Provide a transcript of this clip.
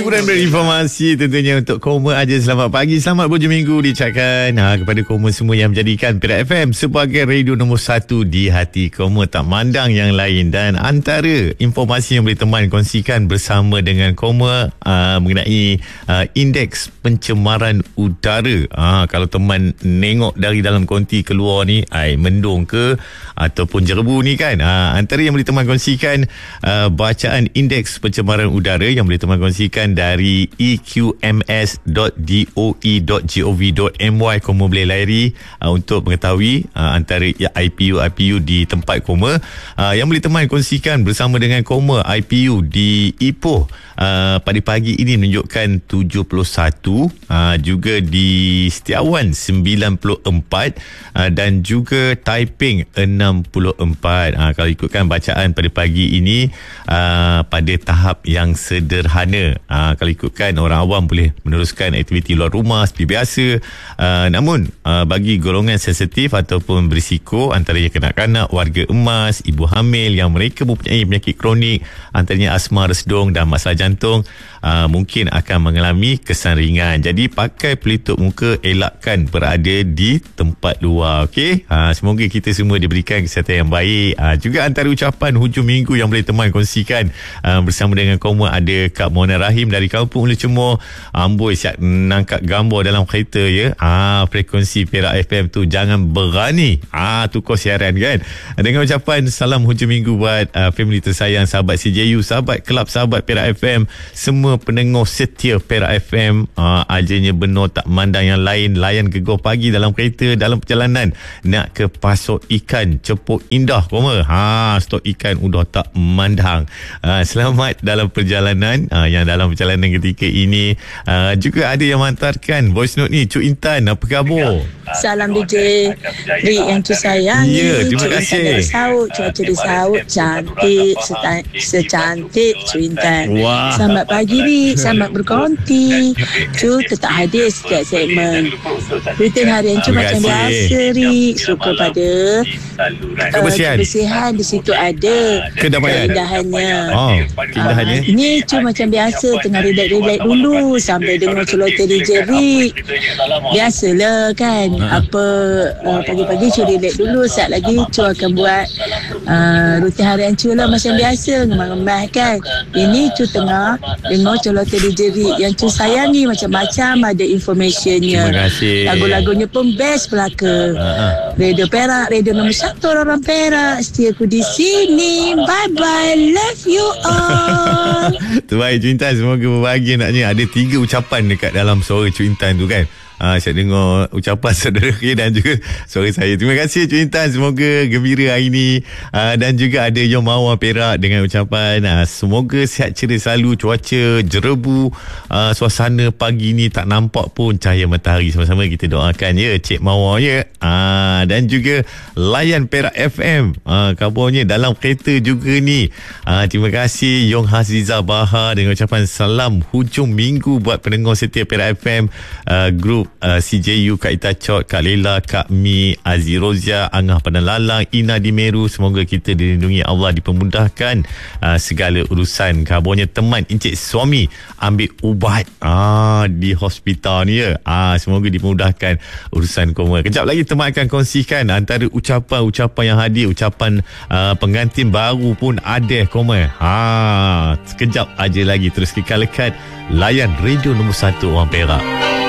Hiburan berinformasi tentunya untuk Koma aja. Selamat pagi, selamat berhujung minggu diucapkan kepada Koma semua yang menjadikan Perak FM sebagai radio nombor 1 di hati Koma, tak mandang yang lain. Dan antara informasi yang boleh teman kongsikan bersama dengan Koma mengenai indeks pencemaran udara. Kalau teman nengok dari dalam konti keluar ni, mendung ke ataupun jerebu ni kan, antara yang boleh teman kongsikan bacaan indeks pencemaran udara yang boleh teman kongsikan dari eqms.doe.gov.my. Koma boleh layari untuk mengetahui antara IPU di tempat Koma. Yang boleh teman kongsikan bersama dengan Koma, IPU di Ipoh pada pagi ini menunjukkan 71, juga di Setiawan 94 dan juga Taiping 64. Kalau ikutkan bacaan pada pagi ini pada tahap yang sederhana. Kalau ikutkan orang awam boleh meneruskan aktiviti luar rumah seperti biasa. Namun bagi golongan sensitif ataupun berisiko, antaranya kanak-kanak, warga emas, ibu hamil yang mereka mempunyai penyakit kronik, antaranya asma, resdung dan masalah jantung, mungkin akan mengalami kesan ringan. Jadi pakai pelitup muka, elakkan berada di tempat luar. Okey, semoga kita semua diberikan kesihatan yang baik. Juga antara ucapan hujung minggu yang boleh teman kongsikan bersama dengan Koma, ada Kak Mona Rahim dari Kampung Ulu Cemor. Amboi, siap nangkap gambar dalam kereta ya. Frekuensi Perak FM tu jangan berani tukar siaran kan. Dengan ucapan salam hujung minggu buat family tersayang, sahabat CJU, sahabat kelab, sahabat Perak FM, semua pendengar setia Perak FM. Ajanya benar, tak mandang yang lain. Layan gegar pagi dalam kereta, dalam perjalanan nak ke pasok ikan Cepuk Indah Koma. Stok ikan udah tak mandang. Selamat dalam perjalanan. Yang dalam perjalanan ketika ini juga ada yang hantarkan voice note ni. Cuk Intan, apa khabar? Salam DJ Rik yang tu sayang. Ya, terima kasih. Cuaca di Saud cantik, secantik Cuk Intan. Wah. Selamat pagi Rik, selamat berkonti. Cuk tetap hadir setiap segmen. Rutin harian Cuk macam biasa Rik. Suka pada kebersihan di situ ada. Keindahannya. Keindahannya. Ni Cuk macam biasa tengah relax dulu sambil dengar celoteh DJ Rik. Biasalah kan. Pagi-pagi Cuk relax dulu. Saat lagi Cuk akan buat rutin harian Cuk lah macam biasa, ngemah-ngemah kan. Ini Cuk tengah dengar celoteh DJ Rik yang Cuk sayangi, macam-macam ada informationnya. Terima kasih. Lagu-lagunya pun best belaka. Radio Perak, radio nombor 1 orang Perak. Setia aku di sini. Bye-bye. Love you all. Terbaik Cuk Intan, semoga berbahagia naknya. Ada 3 ucapan dekat dalam suara Cuk Intan tu kan. Saya dengar ucapan saudara dan juga suara saya. Terima kasih Cuk Intan, semoga gembira hari ini. Dan juga ada Yom Mawar Perak dengan ucapan semoga sihat ceria selalu, cuaca jerebu, suasana pagi ni tak nampak pun cahaya matahari. Sama-sama kita doakan ya Cik Mawar ya. Dan juga layan Perak FM, kabarnya dalam kereta juga ni. Terima kasih Yong Haziza Bahar dengan ucapan salam hujung minggu buat pendengar setia Perak FM, grup CJU, Kak Ita Chot, Kak Lela, Kak Mi, Azirozia, Angah Padang Lalang, Ina di Meru. Semoga kita dilindungi Allah, dipermudahkan segala urusan. Kabarnya teman Encik suami ambil ubat di hospital ni ya. Semoga dipermudahkan urusan Koma. Kejap lagi teman akan kongsikan antara ucapan-ucapan yang hadir. Ucapan pengantin baru pun ada Koma. Sekejap aja lagi. Terus kekal lekat layan radio nombor 1 orang Perak.